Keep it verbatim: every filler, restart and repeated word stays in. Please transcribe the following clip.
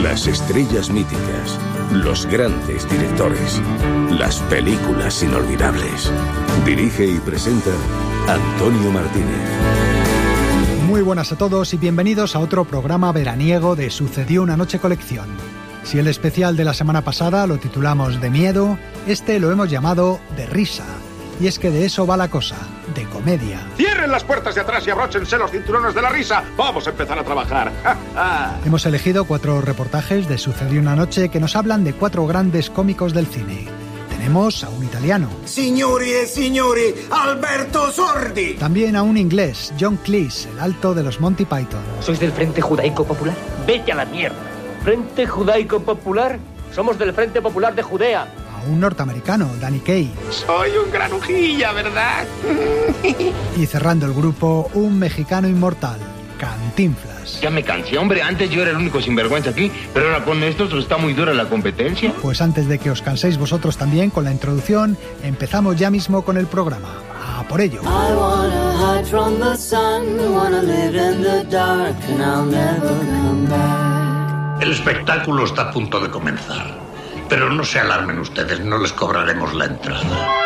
Las estrellas míticas, los grandes directores, las películas inolvidables. Dirige y presenta Antonio Martínez. Muy buenas a todos y bienvenidos a otro programa veraniego de Sucedió una noche colección. Si el especial de la semana pasada lo titulamos De miedo, este lo hemos llamado De risa. Y es que de eso va la cosa, de comedia. ¡Cierren las puertas de atrás y abróchense los cinturones de la risa! ¡Vamos a empezar a trabajar! Hemos elegido cuatro reportajes de Sucedió una noche que nos hablan de cuatro grandes cómicos del cine. Tenemos a un italiano. Signori e signori, Alberto Sordi. También a un inglés, John Cleese, el alto de los Monty Python. ¿Sois del Frente Judaico Popular? ¡Vete a la mierda! ¿Frente Judaico Popular? Somos del Frente Popular de Judea. Un norteamericano, Danny Kaye. Soy un granujilla, ¿verdad? Y cerrando el grupo, un mexicano inmortal, Cantinflas. Ya me cansé, hombre. Antes yo era el único sinvergüenza aquí, pero ahora con estos está muy dura la competencia. Pues antes de que os canséis vosotros también con la introducción, empezamos ya mismo con el programa. ¡A por ello! I wanna hide from the sun, wanna live in the dark, and I'll never come back. El espectáculo está a punto de comenzar. Pero no se alarmen ustedes, no les cobraremos la entrada.